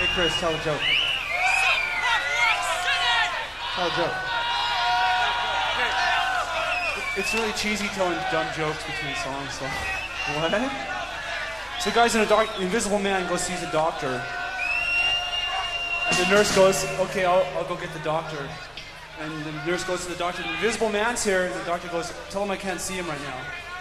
Hey Chris, tell a joke. Tell a joke. It's really cheesy telling dumb jokes between songs, so. What? So the guy's in the Invisible Man goes sees a doctor. And the nurse goes, okay, I'll go get the doctor. And the nurse goes to the doctor, the Invisible Man's here. And the doctor goes, tell him I can't see him right now.